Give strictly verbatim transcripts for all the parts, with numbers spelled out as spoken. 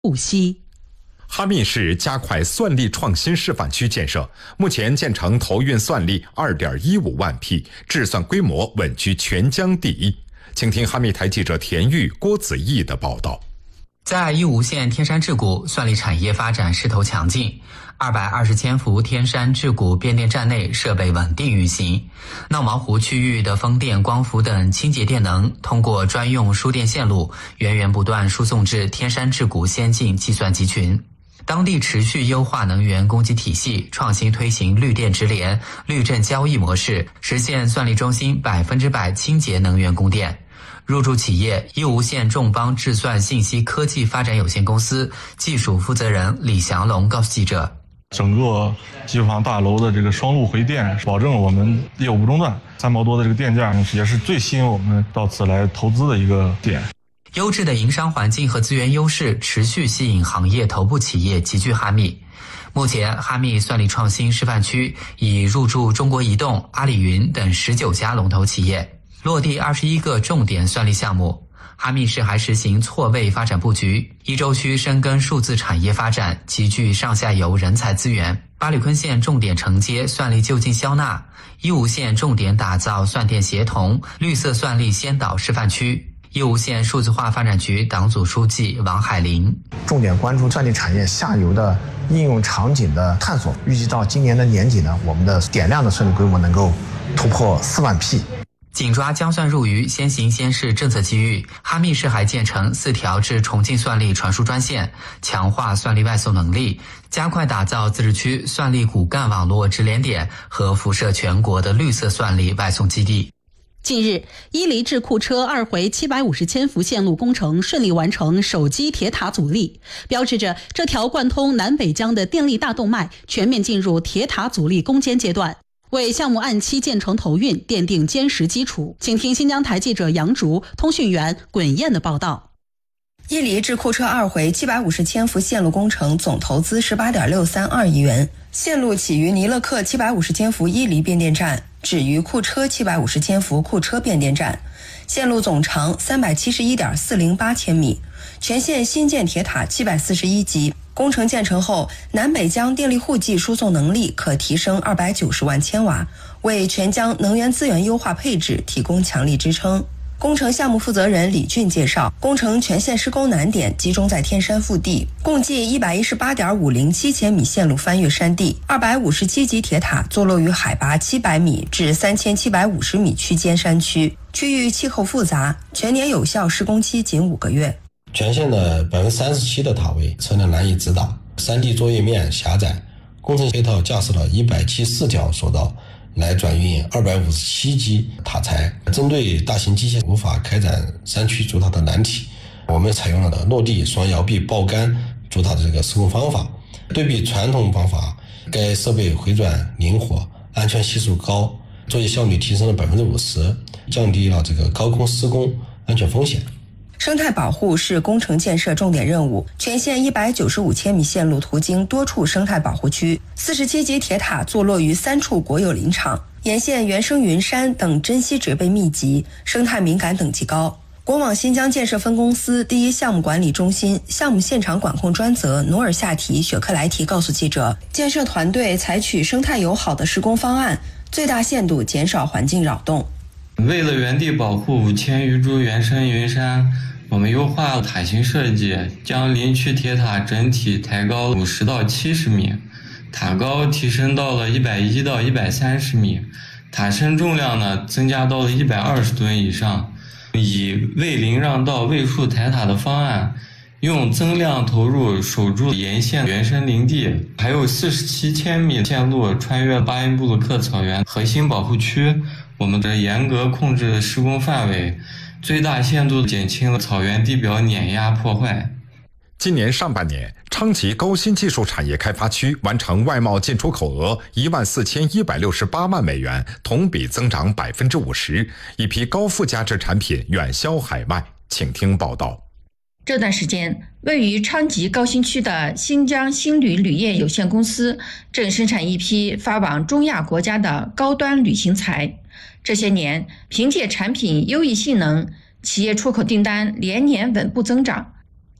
不息。 哈密市加快算力创新示范区建设，目前建成投运算力 二点一五万批，制算规模稳居全疆第一。请听哈密台记者田玉、郭子毅的报道。 在义乌县天山制谷，算力产业发展势头强劲。二百二十千伏天山制谷变电站内设备稳定运行，闹毛湖区域的风电、光伏等清洁电能通过专用输电线路源源不断输送至天山制谷先进计算集群。当地持续优化能源供给体系，创新推行绿电直联、绿证交易模式，实现算力中心百分之百清洁能源供电。入驻企业义乌县众邦智算信息科技发展有限公司技术负责人李祥龙告诉记者， 整个机房大楼的这个双路回电，保证我们业务不中断。三毛多的这个电价也是最吸引我们到此来投资的一个点。 优质的营商环境和资源优势持续吸引行业头部企业集聚哈密。目前，哈密算力创新示范区已入驻中国移动、阿里云等十九家龙头企业，落地二十一个重点算力项目。哈密市还实行错位发展布局，伊州区深耕数字产业发展，集聚上下游人才资源。八里坤县重点承接算力就近消纳，义乌县重点打造算电协同、绿色算力先导示范区。义乌县数字化发展局党组书记王海林， 重点关注算力产业下游的应用场景的探索，预计到今年的年底呢，我们的点量的算力规模能够突破四万匹。 紧抓将算入渔，先行先试政策机遇。哈密市还建成四条至重庆算力传输专线，强化算力外送能力，加快打造自治区算力骨干网络直连点和辐射全国的绿色算力外送基地。 近日，伊犁智库车二回七百五十千伏线路工程顺利完成手机铁塔阻力，标志着这条贯通南北疆的电力大动脉全面进入铁塔阻力攻坚阶段，为项目按期建成投运奠定坚实基础。请听新疆台记者杨竹、通讯员滚燕的报道。 伊犁智库车二回七百五十千伏线路工程总投资十八点六三二亿元，线路起于尼勒克七百五十千伏伊犁变电站，止于库车七百五十千伏库车变电站，线路总长三百七十一点四零八千米，全线新建铁塔七百四十一级。工程建成后，南北疆电力户籍输送能力可提升二百九十万千瓦，为全疆能源资源优化配置提供强力支撑。工程项目负责人李俊介绍，工程全线施工难点集中在天山腹地，共计一百一十八点五零七千米线路翻越山地，二百五十七级铁塔坐落于海拔七百米至三千七百五十米区间山区，区域气候复杂，全年有效施工期仅五个月。 全线的百分之三十七的塔位车辆难以直达，山地作业面狭窄，工程配套架设了一百七十四条索道来转运二百五十七级塔材。针对大型机械无法开展山区筑塔的难题，我们采用了落地双摇臂抱杆筑塔的这个施工方法。对比传统方法，该设备回转灵活，安全系数高，作业效率提升了百分之五十，降低了这个高空施工安全风险。 生态保护是工程建设重点任务，全线一百九十五千米线路途经多处生态保护区，四十七级铁塔坐落于三处国有林场，沿线原生云杉等珍稀植被密集，生态敏感等级高。国网新疆建设分公司第一项目管理中心项目现场管控专责努尔夏提雪克莱提告诉记者，建设团队采取生态友好的施工方案，最大限度减少环境扰动。 为了原地保护五千余株原生云杉，我们优化了塔形设计，将林区铁塔整体抬高五十到七十米，塔高提升到了一百一到一百三十米，塔身重量呢增加到了一百二十吨以上。以为林让道为树抬塔的方案，用增量投入守住沿线原生林地，还有四十七千米线路穿越巴音布鲁克草原核心保护区。我们的严格控制施工范围，最大限度减轻了草原地表碾压破坏。 今年上半年，昌吉高新技术产业开发区完成外贸进出口额一万四千一百六十八万美元，同比增长百分之五十，一批高附加值产品远销海外。请听报道。 这段时间，位于昌吉高新区的新疆新旅铝业有限公司正生产一批发往中亚国家的高端旅行材。这些年，凭借产品优异性能，企业出口订单连年稳步增长。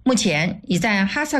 目前已在哈萨